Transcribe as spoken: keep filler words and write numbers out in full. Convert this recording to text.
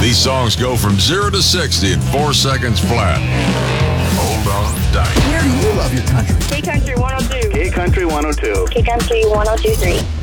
These songs go from zero to sixty in four seconds flat. Hold on tight. Where do you love your country? K Country one oh two. K Country one oh two. K Country one oh two point three.